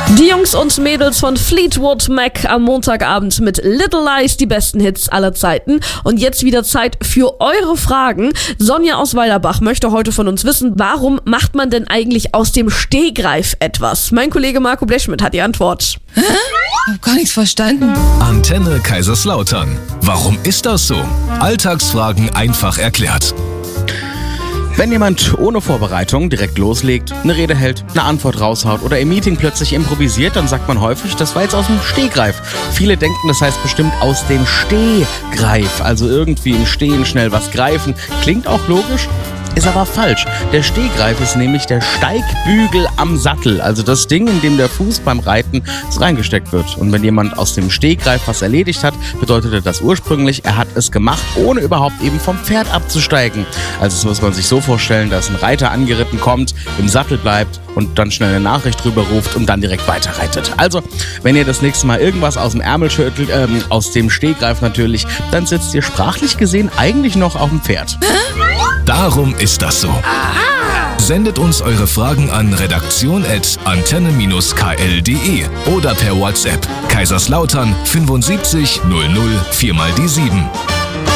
Die Jungs und Mädels von Fleetwood Mac am Montagabend mit Little Lies, die besten Hits aller Zeiten. Und jetzt wieder Zeit für eure Fragen. Sonja aus Weilerbach möchte heute von uns wissen, warum macht man denn eigentlich aus dem Stehgreif etwas? Mein Kollege Marco Blechschmidt hat die Antwort. Hä? Ich hab gar nichts verstanden. Antenne Kaiserslautern. Warum ist das so? Alltagsfragen einfach erklärt. Wenn jemand ohne Vorbereitung direkt loslegt, eine Rede hält, eine Antwort raushaut oder im Meeting plötzlich improvisiert, dann sagt man häufig, das war jetzt aus dem Stehgreif. Viele denken, das heißt bestimmt aus dem Stehgreif, also irgendwie im Stehen schnell was greifen. Klingt auch logisch, ist aber falsch. Der Stehgreif ist nämlich der Steigbügel am Sattel, also das Ding, in dem der Fuß beim Reiten reingesteckt wird. Und wenn jemand aus dem Stehgreif was erledigt hat, bedeutete das ursprünglich, er hat es gemacht, ohne überhaupt eben vom Pferd abzusteigen. Also das muss man sich so vorstellen, dass ein Reiter angeritten kommt, im Sattel bleibt und dann schnell eine Nachricht drüber ruft und dann direkt weiterreitet. Also, wenn ihr das nächste Mal irgendwas aus dem Ärmel schüttelt, aus dem Stehgreif natürlich, dann sitzt ihr sprachlich gesehen eigentlich noch auf dem Pferd. Darum ist das so. Sendet uns eure Fragen an redaktion@antenne-kl.de oder per WhatsApp Kaiserslautern 75 00 4 mal die 7.